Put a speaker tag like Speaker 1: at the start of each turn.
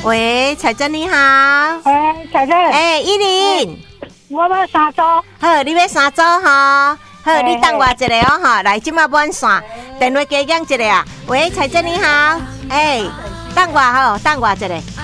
Speaker 1: 喂，彩珍你好。
Speaker 2: 彩珍。
Speaker 1: 依琳。
Speaker 2: 我要3组。
Speaker 1: 好，你要3组哈。好，你等我一下哦哈。来，今麦满线，电话加讲一下啊。喂，彩珍你好。等我哈，等我一下。